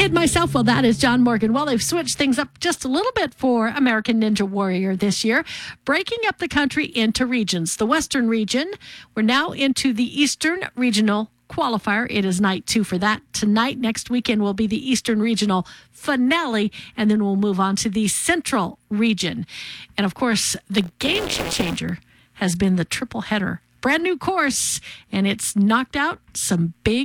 kid myself. Well, that is John Morgan. Well, they've switched things up just a little bit for American Ninja Warrior this year, breaking up the country into regions. The Western region, we're now into the Eastern Regional qualifier. It is night 2 for that. Tonight, next weekend, will be the Eastern Regional finale, and then we'll move on to the Central region. And of course, the game changer has been the triple header. Brand new course, and it's knocked out some big